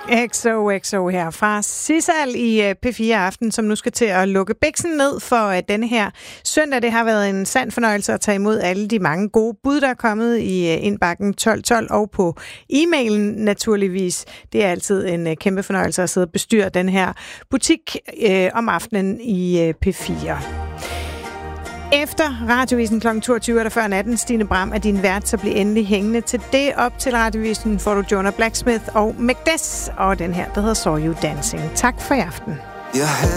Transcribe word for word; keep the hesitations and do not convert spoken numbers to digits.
X O X O her fra Sissal i P fire Aften, som nu skal til at lukke biksen ned for denne her søndag. Det har været en sand fornøjelse at tage imod alle de mange gode bud, der er kommet i indbakken tolv tolv og på e-mailen naturligvis. Det er altid en kæmpe fornøjelse at sidde og bestyre den her butik øh, om aftenen i P fire. Efter Radiovisen klokken toogtyve er der før natten. Stine Bram er din vært, så bliv endelig hængende til det. Op til Radiovisen får du Jonah Blacksmith og Macbeth, og den her, der hedder Saw You Dancing. Tak for i aften.